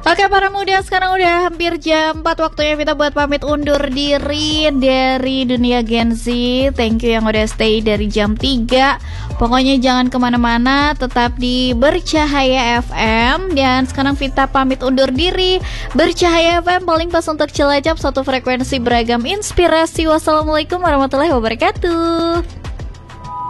Oke para muda, sekarang udah hampir jam 4, waktunya kita buat pamit undur diri dari dunia Gen Z. Thank you yang udah stay dari jam 3. Pokoknya jangan kemana-mana, tetap di Bercahaya FM. Dan sekarang Vita pamit undur diri. Bercahaya FM paling pas untuk Cilacap, satu frekuensi beragam inspirasi. Wassalamualaikum warahmatullahi wabarakatuh.